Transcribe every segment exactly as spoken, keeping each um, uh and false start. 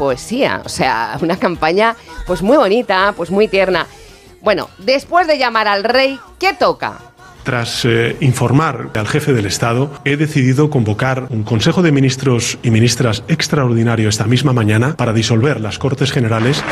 poesía. O sea, una campaña pues muy bonita, pues muy tierna. Bueno, después de llamar al rey, ¿qué toca? Tras eh, informar al jefe del Estado, he decidido convocar un Consejo de Ministros y Ministras extraordinario esta misma mañana para disolver las Cortes Generales.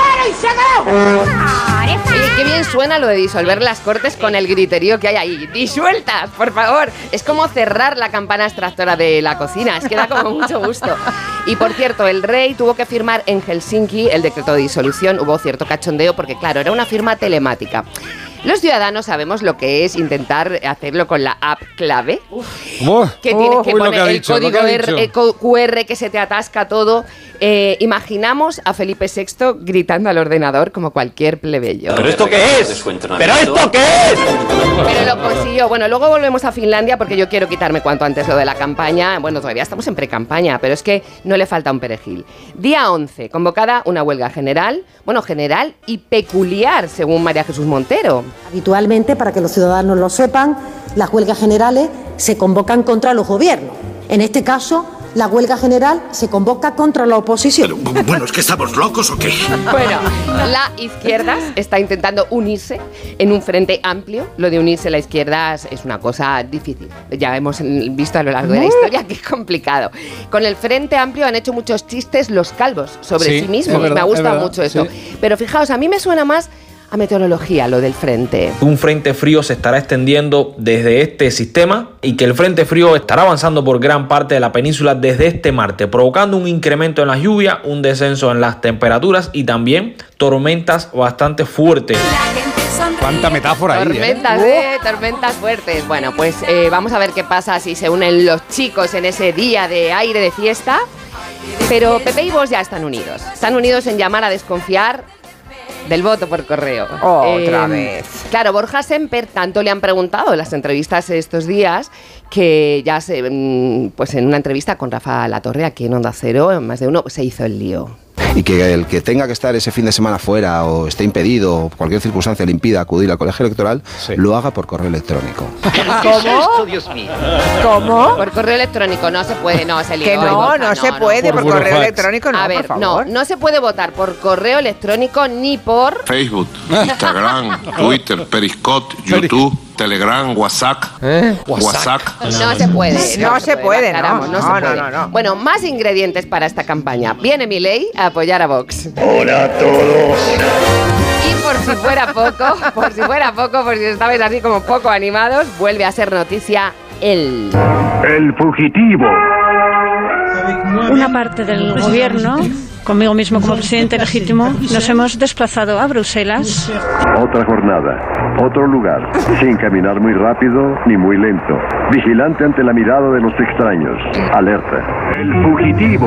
Oye, qué bien suena lo de disolver las Cortes con el griterío que hay ahí. ¡Disueltas, por favor! Es como cerrar la campana extractora de la cocina. Es que da como mucho gusto. Y por cierto, el rey tuvo que firmar en Helsinki el decreto de disolución. Hubo cierto cachondeo porque, claro, era una firma telemática. Los ciudadanos sabemos lo que es intentar hacerlo con la app clave, oh, que oh, tienes que uy, poner que el dicho, código que Q R que se te atasca todo. Eh, imaginamos a Felipe sexto gritando al ordenador como cualquier plebeyo. ¿Pero esto qué es? ¿Pero esto qué es? Pero lo consiguió. Bueno, luego volvemos a Finlandia porque yo quiero quitarme cuanto antes lo de la campaña. Bueno, todavía estamos en pre-campaña, pero es que no le falta un perejil. Día once, convocada una huelga general, bueno, general y peculiar, según María Jesús Montero. Habitualmente, para que los ciudadanos lo sepan, las huelgas generales se convocan contra los gobiernos. En este caso, la huelga general se convoca contra la oposición. Pero, bueno, ¿es que estamos locos o qué? Bueno, la izquierda está intentando unirse en un frente amplio. Lo de unirse a la izquierda es una cosa difícil. Ya hemos visto a lo largo de la historia que es complicado. Con el frente amplio han hecho muchos chistes los calvos sobre sí, sí mismos. Verdad, me gusta verdad, mucho esto. Sí. Pero fijaos, a mí me suena más a meteorología lo del frente. Un frente frío se estará extendiendo desde este sistema y que el frente frío estará avanzando por gran parte de la península desde este martes, provocando un incremento en las lluvias, un descenso en las temperaturas y también tormentas bastante fuertes. Cuánta metáfora ahí, Tormentas, ¿eh? eh, tormentas fuertes. Bueno, pues eh, vamos a ver qué pasa si se unen los chicos en ese día de aire de fiesta. Pero Pepe y Vox ya están unidos. Están unidos en llamar a desconfiar del voto por correo. Oh, eh, otra vez. Claro, Borja Semper tanto le han preguntado en las entrevistas estos días que ya se, pues en una entrevista con Rafa Latorre aquí en Onda Cero, en más de uno, se hizo el lío. Y que el que tenga que estar ese fin de semana fuera o esté impedido o cualquier circunstancia le impida acudir al colegio electoral, sí, lo haga por correo electrónico. ¿Cómo? Dios mío. ¿Cómo? Por correo electrónico no se puede, no, se Que no, no, no se puede, por, por correo electrónico no, a ver, por favor. No, no se puede votar por correo electrónico ni por... Facebook, Instagram, Twitter, Periscope, YouTube, Telegram, WhatsApp, ¿Eh? WhatsApp. No se puede. No, no se puede, no, no, no, no, se puede. no, no, no. Bueno, más ingredientes para esta campaña. Viene Milei a apoyar a Vox. Hola a todos. Y por si fuera poco, por si fuera poco, por si estabais así como poco animados, vuelve a ser noticia él. El fugitivo. Una parte del gobierno, conmigo mismo como presidente legítimo, nos hemos desplazado a Bruselas. Otra jornada, otro lugar, sin caminar muy rápido ni muy lento. Vigilante ante la mirada de los extraños. Alerta. El fugitivo.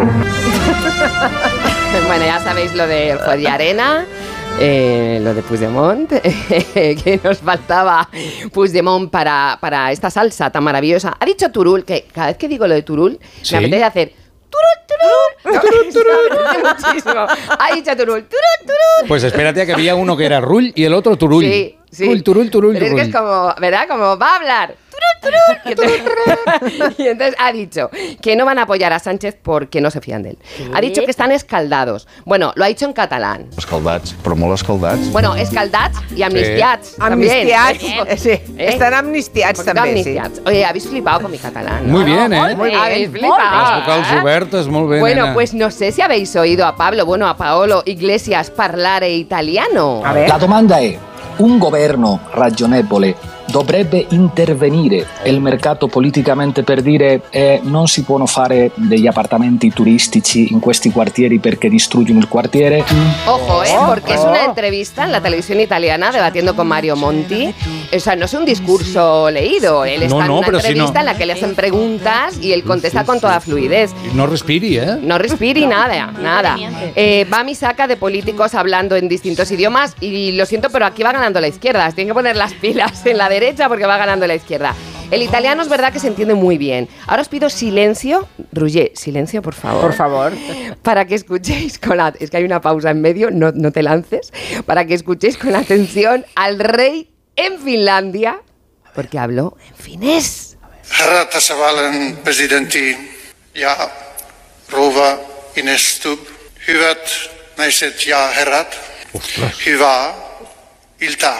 Bueno, ya sabéis lo de Juez de Arena. Eh, lo de Puigdemont, eh, que nos faltaba Puigdemont para, para esta salsa tan maravillosa. Ha dicho Turull, que cada vez que digo lo de Turull, ¿sí?, me apetece hacer Turull, Turull, Turull, Turull, muchísimo. Ha dicho Turull, Turull, Turull. Pues espérate a que había uno que era Rull y el otro Turull. Sí, sí. Turull, Turull, Turull, Pero es que es como, ¿verdad? Como va a hablar. Turull, Turull. Y entonces, y entonces ha dicho que no van a apoyar a Sánchez porque no se fían de él. ¿Qué? Ha dicho que están escaldados. Bueno, lo ha dicho en catalán. Escaldats, però molt escaldats. Bueno, escaldats y amnistiats. Sí. Amnistiats, ¿eh? sí. ¿Eh? Están amnistiats també, amnistiats. sí. Oye, habéis flipado con mi catalán, ¿no? Muy bien, ¿eh? Muy bien. Habéis flipado. Las vocals obertes, muy bien. Bueno, nena. pues no sé si habéis oído a Pablo, bueno, a Paolo Iglesias parlare italiano. A ver. La domanda è: un governo ragionevole dovrebbe intervenire il mercato politicamente per dire eh, non si possono fare degli appartamenti turistici in questi quartieri perché distruggono il quartiere? Ojo, eh, porque es una entrevista en la televisión italiana debatiendo con Mario Monti. O sea, no es un discurso leído. Él está no, no, en una entrevista si no. en la que le hacen preguntas y él contesta sí, sí, con toda fluidez. No respiri, ¿eh? No respiri nada, nada. Eh, va a mi saca de políticos hablando en distintos idiomas y lo siento, pero aquí va ganando la izquierda. Tienen que poner las pilas en la derecha porque va ganando la izquierda. El italiano es verdad que se entiende muy bien. Ahora os pido silencio. Roger, silencio, por favor. Por favor. Para que escuchéis con la... Es que hay una pausa en medio, no, no te lances. Para que escuchéis con atención al rey en Finlandia, porque habló en finés. Herra tasavallan presidentti ja rouva Inestub, Hyvät naiset ja herrat, hyvää iltaa.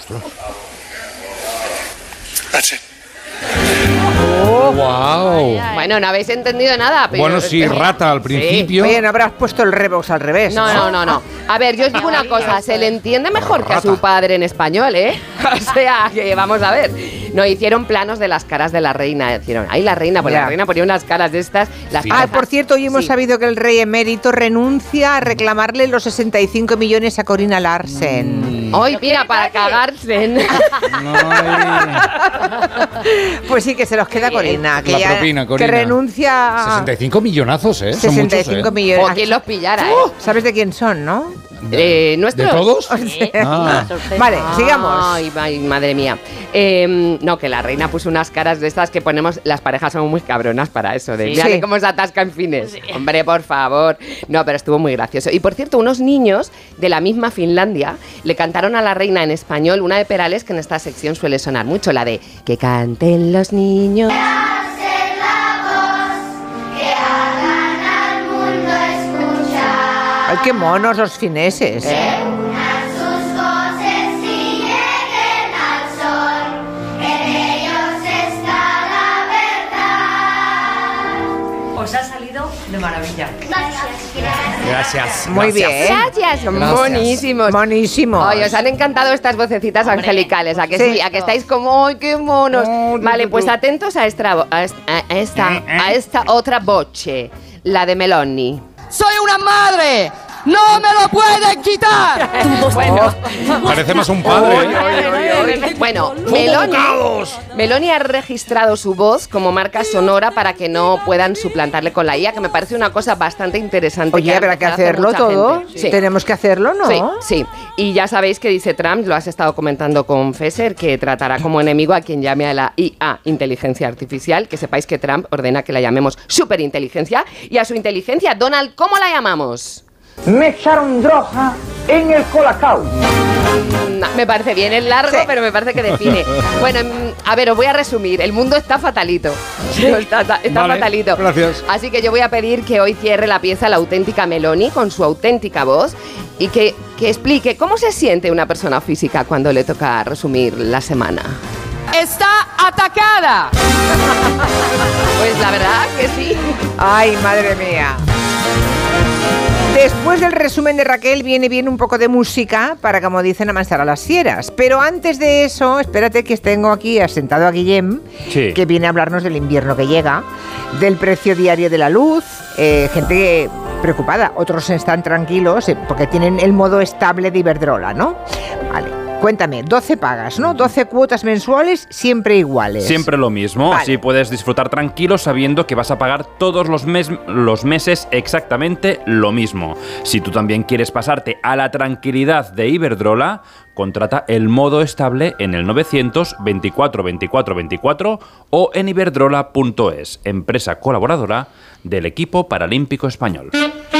That's it. Oh, wow. Bueno, no habéis entendido nada. Pero bueno, sí, rata al principio. Sí. Oye, no habrás puesto el Revox al revés. No, no, no, no. A ver, yo os digo una cosa, se le entiende mejor que a su padre en español, ¿eh? O sea, que vamos a ver. No, hicieron planos de las caras de la reina. Hicieron, ahí la reina, pues ya. la reina ponía unas caras de estas. Las ah, por cierto, hoy hemos sí. sabido que el rey emérito renuncia a reclamarle los sesenta y cinco millones a Corina Larsen. Hoy, mm. mira, para cagarse. Pues sí, que se los queda Corina. Que la ya, propina, Corina. Que renuncia a... sesenta y cinco millonazos, ¿eh? sesenta y cinco Son muchos, ¿eh? millones. O quien los pillara, ¿eh? Uh, ¿Sabes de quién son, no? Eh, ¿Nuestros? ¿De todos? Sí. Ah. Vale, sigamos. Ay, ay, madre mía. Eh, no, que la reina puso unas caras de estas que ponemos. Las parejas son muy cabronas para eso. De, sí. sí. cómo se atasca en fines. Sí. Hombre, por favor. No, pero estuvo muy gracioso. Y por cierto, unos niños de la misma Finlandia le cantaron a la reina en español una de Perales que en esta sección suele sonar mucho, la de que canten los niños. Ay, qué monos los fineses. ¿Eh? sus voces y lleguen al sol, en ellos está la verdad. Os ha salido de maravilla. Gracias, gracias. Gracias. Muy bien. Gracias, son Gracias. monísimos. Monísimos. Ay, os han encantado estas vocecitas Hombre, angelicales, ¿a que sí? sí? ¿A que estáis como, ¡ay, qué monos! Oh, vale, tú, pues tú. atentos a esta, a esta, a esta, a esta otra voce, la de Meloni. ¡Soy una madre! ¡No me lo pueden quitar! Bueno, parece más un padre. Oy, oy, oy, oy. Bueno, Meloni, Meloni ha registrado su voz como marca sonora para que no puedan suplantarle con la I A, que me parece una cosa bastante interesante. Oye, que habrá que hacerlo todo. Sí. Tenemos que hacerlo, ¿no? Sí, sí. Y ya sabéis que dice Trump, lo has estado comentando con Fesser, que tratará como enemigo a quien llame a la I A, inteligencia artificial. Que sepáis que Trump ordena que la llamemos superinteligencia. Y a su inteligencia, Donald, ¿cómo la llamamos? Me echaron droga en el colacao. No, me parece bien, es largo, sí. pero me parece que define. Bueno, a ver, os voy a resumir. El mundo está fatalito. Sí. Está, está, está vale, fatalito. Gracias. Así que yo voy a pedir que hoy cierre la pieza la auténtica Meloni con su auténtica voz y que, que explique cómo se siente una persona física cuando le toca resumir la semana. ¡Está atacada! Pues la verdad que sí. Ay, madre mía. Después del resumen de Raquel viene bien un poco de música para, como dicen, amansar a las fieras. Pero antes de eso, espérate que tengo aquí asentado a Guillem, sí. que viene a hablarnos del invierno que llega, del precio diario de la luz, eh, gente preocupada, otros están tranquilos eh, porque tienen el modo estable de Iberdrola, ¿no? Vale. Cuéntame, doce pagas, ¿no? doce cuotas mensuales siempre iguales. Siempre lo mismo, vale. Así puedes disfrutar tranquilo sabiendo que vas a pagar todos los, mes, los meses exactamente lo mismo. Si tú también quieres pasarte a la tranquilidad de Iberdrola, contrata el modo estable en el novecientos veinticuatro veinticuatro veinticuatro o en iberdrola punto es, empresa colaboradora del equipo paralímpico español.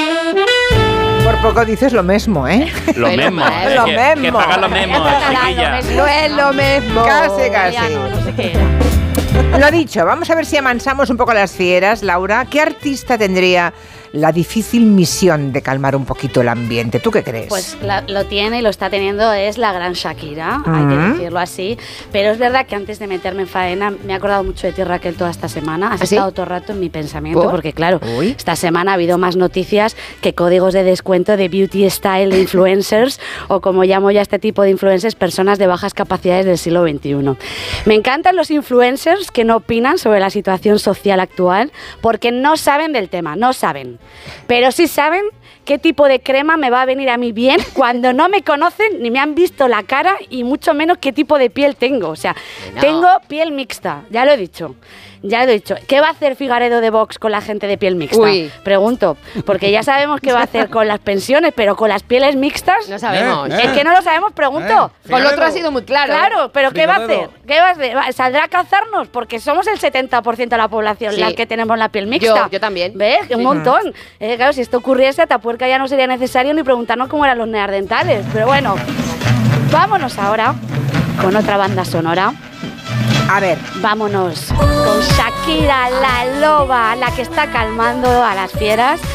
Por poco dices lo mismo, ¿eh? Lo mismo, eh, lo que, mismo. Que paga lo mismo, chiquilla. No es lo mismo. Casi, casi. No, no sé qué era. Lo dicho, vamos a ver si amansamos un poco las fieras, Laura. ¿Qué artista tendría la difícil misión de calmar un poquito el ambiente? ¿Tú qué crees? Pues la, lo tiene y lo está teniendo, es la gran Shakira, uh-huh. hay que decirlo así. Pero es verdad que antes de meterme en faena, me he acordado mucho de ti, Raquel, toda esta semana. Has ¿Ah, estado sí? todo el rato en mi pensamiento, ¿Por? porque claro, Uy. esta semana ha habido más noticias que códigos de descuento de beauty style de influencers, o como llamo ya este tipo de influencers, personas de bajas capacidades del siglo veintiuno. Me encantan los influencers que no opinan sobre la situación social actual, porque no saben del tema, no saben. Pero sí saben qué tipo de crema me va a venir a mí bien cuando no me conocen ni me han visto la cara y mucho menos qué tipo de piel tengo. O sea, no. tengo piel mixta, ya lo he dicho. Ya lo he dicho. ¿Qué va a hacer Figaredo de Vox con la gente de piel mixta? Uy. Pregunto, porque ya sabemos qué va a hacer con las pensiones, pero con las pieles mixtas... No sabemos. Eh, eh. Es que no lo sabemos, pregunto. Eh, con lo otro ha sido muy claro. Claro, ¿eh? pero ¿qué va a hacer? ¿Qué va a hacer? ¿Saldrá a cazarnos? Porque somos el setenta por ciento de la población sí. las que tenemos la piel mixta. Yo, yo también. ¿Ves? Un sí. montón. Eh, claro, si esto ocurriese, a Tapuerca ya no sería necesario ni preguntarnos cómo eran los neandertales. Pero bueno, vámonos ahora con otra banda sonora. A ver, vámonos con Shakira, la loba, la que está calmando a las fieras.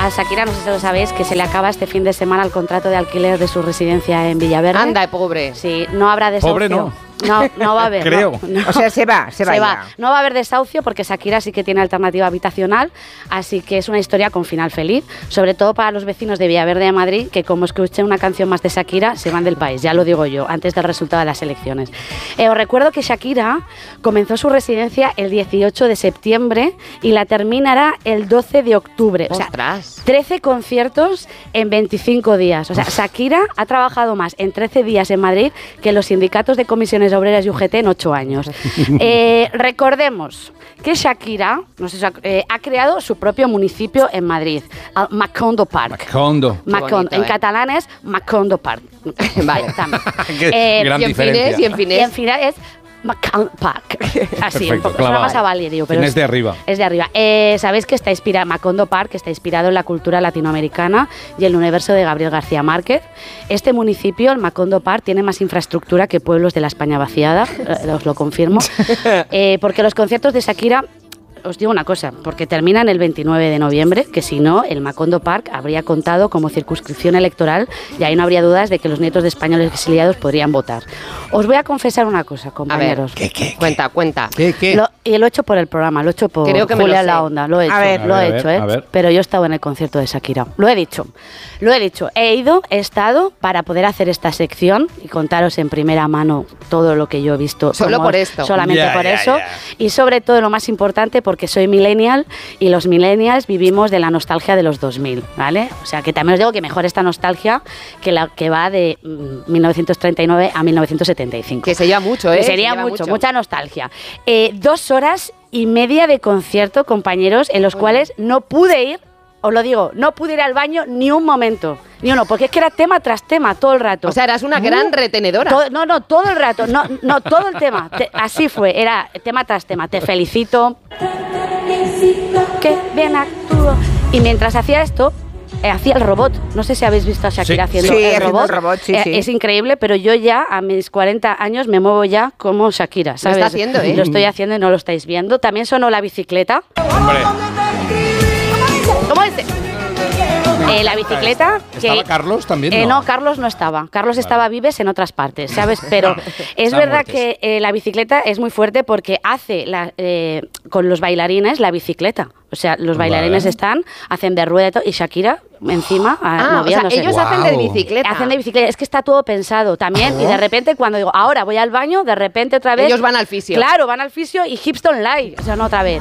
a Shakira, no sé si lo sabéis, que se le acaba este fin de semana el contrato de alquiler de su residencia en Villaverde. Anda, pobre. Sí, no habrá desahucio. Pobre no. No, no va a haber. Creo. No, no. O sea, se va, se va. Se va. ya. No va a haber desahucio porque Shakira sí que tiene alternativa habitacional, así que es una historia con final feliz, sobre todo para los vecinos de Villaverde de Madrid, que como escuché una canción más de Shakira, se van del país, ya lo digo yo, antes del resultado de las elecciones. Eh, os recuerdo que Shakira comenzó su residencia el dieciocho de septiembre y la terminará el doce de octubre. O sea, ¡Ostras! trece conciertos en veinticinco días. O sea, Shakira ha trabajado más en trece días en Madrid que los sindicatos de comisiones obreras y U G T en ocho años. Eh, recordemos que Shakira no sé, eh, ha creado su propio municipio en Madrid, el Macondo Park. Macondo. Macondo. bonito, En ¿eh? catalán es Macondo Park. Vale. Qué Eh, gran y en diferencia. fines, y en fines. Y en final es Macondo Park. Así, Perfecto, un poco, clavado. suena más a Valerio, pero Tienes de arriba. Es de arriba. Eh, Sabéis que está inspirado, Macondo Park está inspirado en la cultura latinoamericana y el universo de Gabriel García Márquez. Este municipio, el Macondo Park, tiene más infraestructura que pueblos de la España vaciada, eh, os lo confirmo. Eh, porque los conciertos de Shakira, os digo una cosa, porque terminan el veintinueve de noviembre, que si no, el Macondo Park habría contado como circunscripción electoral y ahí no habría dudas de que los nietos de españoles exiliados podrían votar. Os voy a confesar una cosa, compañeros. ¿Qué, qué, cuenta, cuenta. ¿Qué, qué? Lo, y lo he hecho por el programa, lo he hecho por Creo que me Julia lo sé. La Onda, lo he hecho, A ver, lo a he ver, hecho, a ver, ¿eh? a ver. Pero yo he estado en el concierto de Shakira, lo he dicho, lo he dicho, he ido, he estado para poder hacer esta sección y contaros en primera mano todo lo que yo he visto. Solo Como- por esto. Solamente Ya, por ya, eso. ya. Y sobre todo, lo más importante, porque soy millennial y los millennials vivimos de la nostalgia de los dos mil, ¿vale? O sea, que también os digo que mejor esta nostalgia que la que va de mm, mil novecientos treinta y nueve a mil novecientos setenta y cinco. Que se lleva mucho, ¿eh? Que Se sería lleva mucho, mucha nostalgia. Eh, dos horas y media de concierto, compañeros, en los cuales no pude ir, os lo digo, no pude ir al baño ni un momento, ni uno, porque es que era tema tras tema todo el rato. O sea, eras una gran retenedora. Todo- no, no, todo el rato, no, no, todo el tema, te- así fue, era tema tras tema, te felicito, que bien actúo. Y mientras hacía esto, eh, hacía el robot. No sé si habéis visto a Shakira Sí. haciendo, Sí, el, haciendo robot. el robot, sí, Eh, sí. Es increíble, pero yo ya a mis cuarenta años me muevo ya como Shakira, ¿sabes? está haciendo, ¿eh? Lo estoy haciendo y no lo estáis viendo. También sonó la bicicleta. Hombre, ¿Cómo es? Eh, la bicicleta. que- ¿estaba Carlos también? Eh, no, Carlos no estaba. Carlos estaba vives en otras partes, ¿sabes? Pero es Estaban verdad muertos. que eh, la bicicleta es muy fuerte porque hace la, eh, con los bailarines la bicicleta. O sea, los bailarines Vale. están, hacen de rueda y todo, y Shakira encima Ah, o sea, moviéndose. ellos hacen de Guau. bicicleta. Hacen de bicicleta, es que está todo pensado también. Y de repente, cuando digo, ahora voy al baño, de repente otra vez. Ellos van al fisio. Claro, van al fisio y Hipston Live. O sea, no otra vez.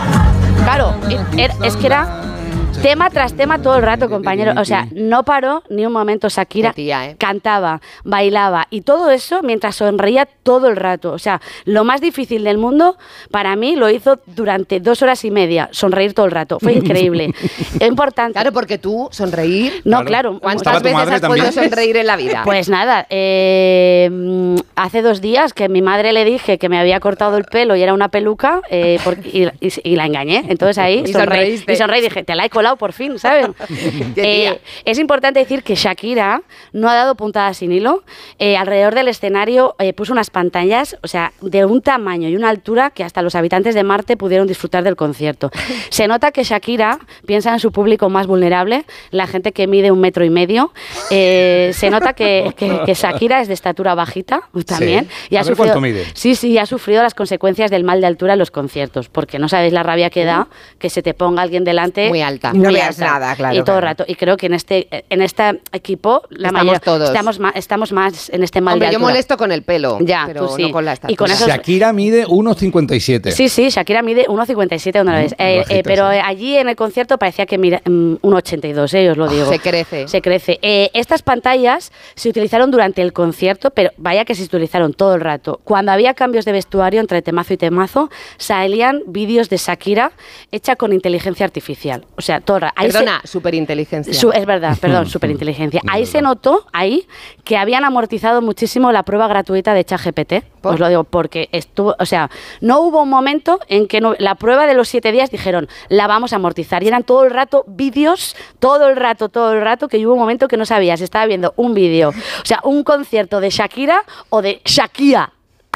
Claro, e- er- es que era tema tras tema todo el rato, compañero. O sea, no paró ni un momento Shakira. Qué tía, ¿eh? Cantaba, bailaba y todo eso mientras sonreía todo el rato. O sea, lo más difícil del mundo para mí lo hizo durante dos horas y media, sonreír todo el rato. Fue increíble. Es importante. Claro, porque tú sonreír. No, claro. ¿Cuántas Estaba tu veces madre has también. podido sonreír en la vida? Pues nada, eh, mm, hace dos días que a mi madre le dije que me había cortado el pelo y era una peluca eh, porque- y, y- y la engañé. Entonces ahí Y sonreí, sonreíste. y sonreí y dije, te la he colado por fin, ¿sabes? Qué tía. Eh, es importante decir que Shakira no ha dado puntadas sin hilo. Eh, alrededor del escenario eh, puso unas pantallas, o sea, de un tamaño y una altura que hasta los habitantes de Marte pudieron disfrutar del concierto. Se nota que Shakira piensa en su público más vulnerable, la gente que mide un metro y medio. Eh, se nota que, que- que Shakira es de estatura bajita también. Sí. Y ha A ver sufrido, cuánto mide. Sí, sí, ha sufrido las consecuencias del mal de altura en los conciertos, porque no sabéis la rabia que da que se te ponga alguien delante Muy alta. Y no muy veas alta. nada, claro, Y todo el claro. rato. Y creo que en este en este equipo la Estamos mayoría todos. estamos más estamos más en este mal Hombre, de yo altura. molesto con el pelo. Ya, pero tú sí. no con la estatura. Y con eso- Shakira mide uno cincuenta y siete. Sí, sí, Shakira mide uno cincuenta y siete una vez. Eh, bajita, eh, pero sí. eh, allí en el concierto parecía que mira mm, uno ochenta y dos, eh, os lo digo. Se crece. Se crece. Eh, estas pantallas se utilizaron durante el concierto, pero vaya que se utilizaron todo el rato. Cuando había cambios de vestuario entre temazo y temazo, salían vídeos de Shakira hecha con inteligencia artificial. O sea, todo el rato. Ahí se- Perdona, superinteligencia. Su- es verdad, perdón, superinteligencia. Ahí se notó, ahí, que habían amortizado muchísimo la prueba gratuita de ChatGPT. ¿Por? Os lo digo, porque estuvo, o sea, no hubo un momento en que no- la prueba de los siete días dijeron, la vamos a amortizar. Y eran todo el rato vídeos, todo el rato, todo el rato, que hubo un momento que no sabías, estaba viendo un vídeo, o sea, un concierto de Shakira o de Shakira.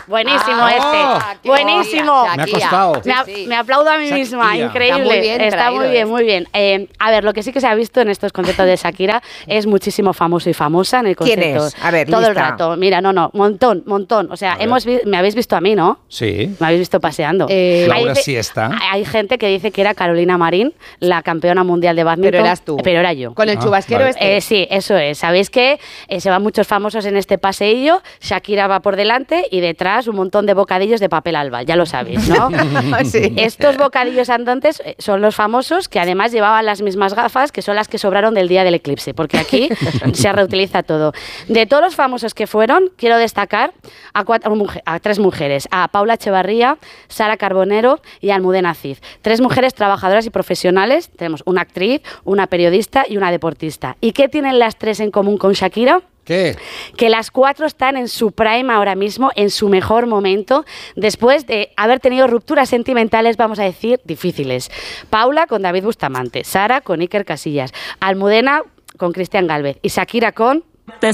Buenísimo Ah, este. oh, buenísimo. Me ha costado. Me, a- me aplaudo a mí misma, increíble. Está muy bien Está traído, muy bien, ¿eh? muy bien. Eh, a ver, lo que sí que se ha visto en estos conciertos de Shakira es muchísimo famoso y famosa en el ¿Quién concierto. es? A ver, todo el lista. rato. Mira, no, no, montón, montón. O sea, hemos vi- me habéis visto a mí, ¿no? Sí. Me habéis visto paseando. Eh, Laura Hay- sí está. Hay gente que dice que era Carolina Marín, la campeona mundial de badminton. Pero eras tú. Pero era yo. Con el Ah, chubasquero vale. este. Eh, sí, eso es. Sabéis que eh, se van muchos famosos en este paseillo. Shakira va por delante y detrás un montón de bocadillos de papel alba. Ya lo sabéis, ¿no? Sí. Estos bocadillos andantes eh, son los famosos que además llevaban las mismas gafas que son las que sobraron del día del eclipse, porque aquí se reutiliza todo. De todos los famosos que fueron, quiero destacar a, cuatro, mujer- a tres mujeres: a Paula Echevarría, Sara Carbonero y Almudena Cid. Tres mujeres trabajadoras y profesionales. Tenemos una actriz, una periodista y una deportista. ¿Y qué tienen las tres en común con Shakira? ¿Qué? Que las cuatro están en su prime ahora mismo, en su mejor momento, después de haber tenido rupturas sentimentales, vamos a decir, difíciles. Paula con David Bustamante, Sara con Iker Casillas, Almudena con Cristian Gálvez y Shakira con...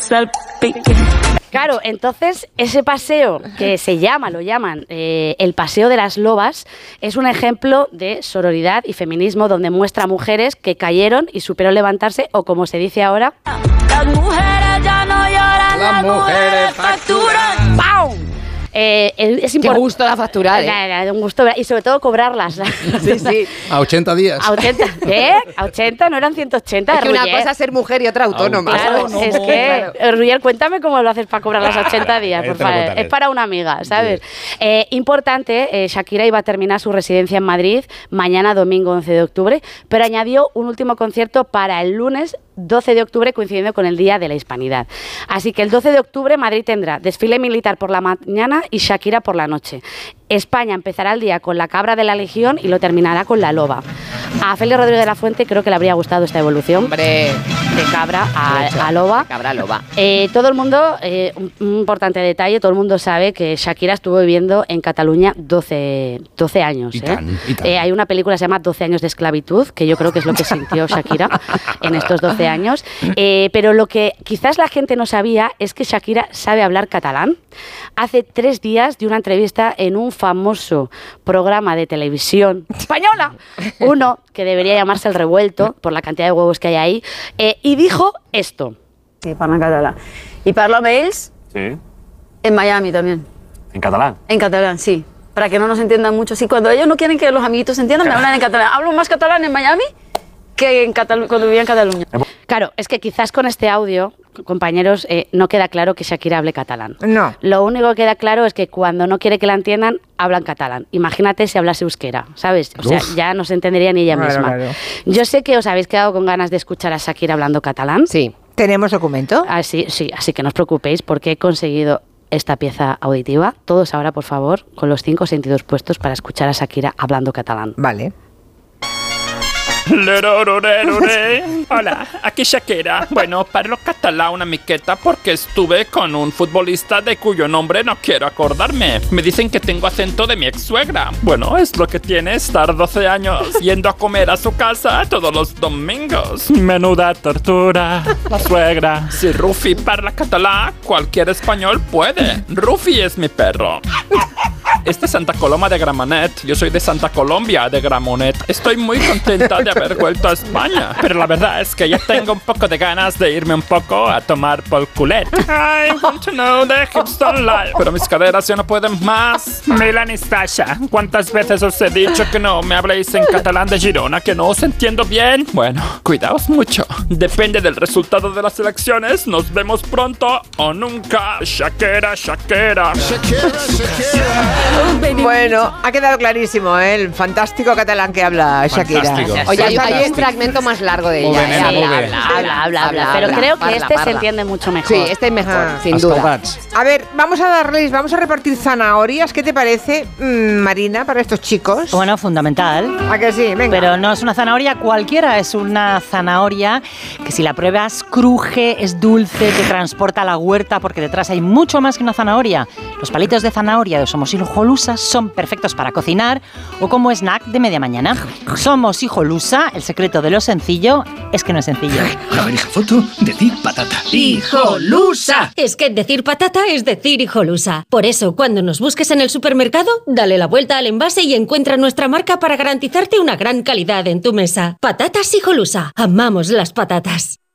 Claro, entonces ese paseo que se llama, lo llaman eh, el paseo de las lobas, es un ejemplo de sororidad y feminismo donde muestra a mujeres que cayeron y supieron levantarse, o como se dice ahora... Las mujeres ya no lloran, Las mujeres facturan. ¡Pau! Eh, es Qué importante. gusto da facturar, ¿eh? Un gusto, y sobre todo cobrarlas. Sí, sí. A ochenta días. A ochenta, ¿qué? A ochenta, no eran ciento ochenta. Es que una Ruller. cosa es ser mujer y otra autónoma. Claro, ¿sabes? es que, eh, Ruller, cuéntame cómo lo haces para cobrar las ochenta días, por Te lo favor. contaré. Es para una amiga, ¿sabes? Eh, importante, eh, Shakira iba a terminar su residencia en Madrid mañana, domingo once de octubre, pero añadió un último concierto para el lunes doce de octubre, coincidiendo con el Día de la Hispanidad. Así que el doce de octubre Madrid tendrá desfile militar por la mañana y Shakira por la noche. España empezará el día con la cabra de la Legión y lo terminará con la loba. A Félix Rodríguez de la Fuente creo que le habría gustado esta evolución. Hombre, de cabra a, a loba. de cabra a loba. Eh, todo el mundo, eh, un, un importante detalle, todo el mundo sabe que Shakira estuvo viviendo en Cataluña doce, doce años. Y ¿eh? tan, y tan. Eh, hay una película que se llama doce años de esclavitud, que yo creo que es lo que sintió Shakira en estos doce años. Eh, pero lo que quizás la gente no sabía es que Shakira sabe hablar catalán. Hace tres días de una entrevista en un famoso programa de televisión española, uno que debería llamarse El Revuelto, por la cantidad de huevos que hay ahí, eh, y dijo esto. Sí, parla en català. I parlo amb ells Sí. en Miami también. ¿En catalán? En catalán, sí. Para que no nos entiendan mucho. Sí, cuando ellos no quieren que los amiguitos se entiendan, me hablan en catalán. Hablo más catalán en Miami que en Catalu- cuando vivía en Cataluña. Claro, es que quizás con este audio, compañeros, eh, no queda claro que Shakira hable catalán. No. Lo único que queda claro es que cuando no quiere que la entiendan, hablan catalán. Imagínate si hablase euskera, ¿sabes? O sea, Uf. ya no se entendería ni ella Claro, misma. claro. Yo sé que os habéis quedado con ganas de escuchar a Shakira hablando catalán. Sí. ¿Tenemos documento? Así, sí, así que no os preocupéis porque he conseguido esta pieza auditiva. Todos ahora, por favor, con los cinco sentidos puestos para escuchar a Shakira hablando catalán. Vale. Hola, aquí Shakira. Bueno, parlo catalán una miqueta porque estuve con un futbolista de cuyo nombre no quiero acordarme. Me dicen que tengo acento de mi ex suegra. Bueno, es lo que tiene estar doce años yendo a comer a su casa todos los domingos. Menuda tortura, la suegra. Si Rufi parla catalán, cualquier español puede. Rufi es mi perro. Este es Santa Coloma de Gramenet. Yo soy de Santa Colombia de Gramonet. Estoy muy contenta de haber vuelto a España. Pero la verdad es que ya tengo un poco de ganas de irme un poco a tomar por culet. I want to know the hipster life. Pero mis caderas ya no pueden más. Milan y Stasha, ¿cuántas veces os he dicho que no me habléis en catalán de Girona? ¿Que no os entiendo bien? Bueno, cuidaos mucho. Depende del resultado de las elecciones. Nos vemos pronto o nunca. Shakira, Shakira. Bueno, ha quedado clarísimo, ¿eh? El fantástico catalán que habla Shakira. Fantástico. Oye, hay, hay un fragmento más largo de Muy ella. bien, ¿eh? nena, muy Habla, bien. habla, Habla, habla, habla. Pero habla, creo que parla, este se parla. entiende mucho mejor. Sí, este es mejor, Ah. sin Hasta duda. Gats. A ver, vamos a darles, vamos a repartir zanahorias. ¿Qué te parece, mm, Marina, para estos chicos? Bueno, fundamental. ¿A que sí? Venga. Pero no es una zanahoria cualquiera, es una zanahoria que si la pruebas cruje, es dulce, te transporta a la huerta porque detrás hay mucho más que una zanahoria. Los palitos de zanahoria de Somosilo hijolusa son perfectos para cocinar o como snack de media mañana. Somos hijolusa, el secreto de lo sencillo es que no es sencillo. A ver, hija foto, decir patata. ¡Hijolusa! Es que decir patata es decir hijolusa. Por eso, cuando nos busques en el supermercado, dale la vuelta al envase y encuentra nuestra marca para garantizarte una gran calidad en tu mesa. Patatas hijolusa. Amamos las patatas.